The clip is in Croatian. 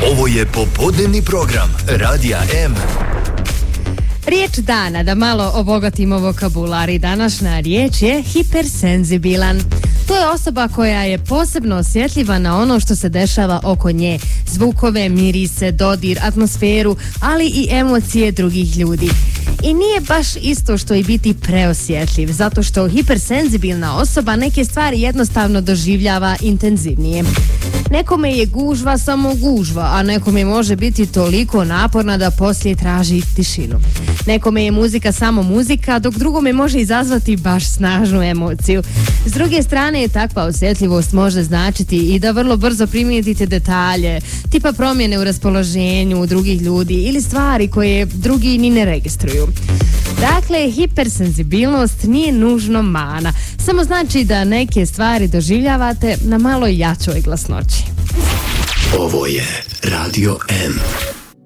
Ovo je popodnevni program Radija M. Riječ dana, da malo obogatimo vokabular, i današnja riječ je hipersenzibilan. To je osoba koja je posebno osjetljiva na ono što se dešava oko nje. Zvukove, mirise, dodir, atmosferu, ali i emocije drugih ljudi. I nije baš isto što i biti preosjetljiv, zato što hipersenzibilna osoba neke stvari jednostavno doživljava intenzivnije. Nekome je gužva samo gužva, a nekome može biti toliko naporna da poslije traži tišinu. Nekome je muzika samo muzika, dok drugome može izazvati baš snažnu emociju. S druge strane, takva osjetljivost može značiti i da vrlo brzo primijetite detalje, tipa promjene u raspoloženju drugih ljudi ili stvari koje drugi ni ne registruju. Dakle, hipersenzibilnost nije nužno mana, samo znači da neke stvari doživljavate na malo jačoj glasnoći. Ovo je Radio M.